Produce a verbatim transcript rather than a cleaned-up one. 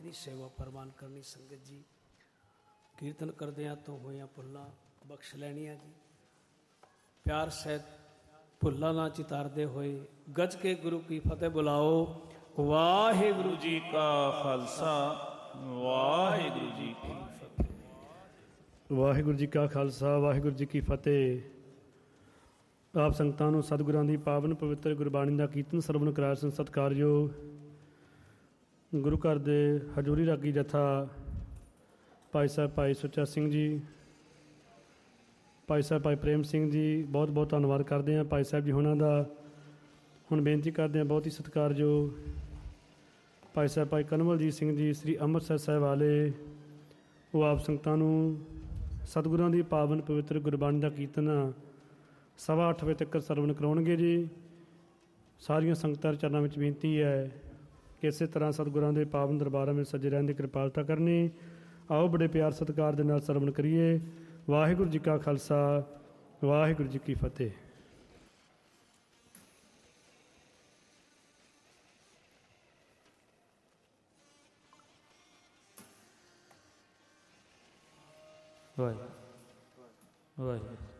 अपनी सेवा प्रवान करनी। संगत जी कीर्तन करदियां तो होइयां भुल्लां बख्श लैणियां जी। प्यार सहित भुल्लां ना चितारदे होए गज के गुरु की फतेह बुलाओ। वाहिगुरु जी का खालसा वाहिगुरु जी की फतेह। वाहिगुरु जी का खालसा वाहिगुरु जी की फतेह। आप संगतां नूं सतगुरां दी पावन पवित्र गुरबाणी दा कीर्तन सरवण कराया सन। सत्कारयोग गुरु घर दे हजूरी रागी जथा भाई साहब भाई सुच्चा सिंह जी, भाई साहब भाई प्रेम सिंह जी, बहुत बहुत धन्नवाद करते हैं भाई साहब जी होना दा। हुण बेनती करते हैं बहुत ही सत्कारयोग भाई साहब भाई कनवलजीत सिंह जी श्री अमृतसर साहिब वाले, वो आप संगतां नूं सतगुरां दी पावन पवित्र गुरबाणी दा कीर्तन सवा अठ बजे तक सरवण कराउणगे जी। सारियां संगतां दे चरनां विच बेनती है कि इस तरह सतगुरां दे पावन दरबारां में सजे रहण दी किरपालता करनी। आओ बड़े प्यार सत्कार दे नाल सरवण करिए। वाहिगुरू जी का खालसा वाहिगुरू जी की फतेह। वाहिगुरू वाहिगुरू।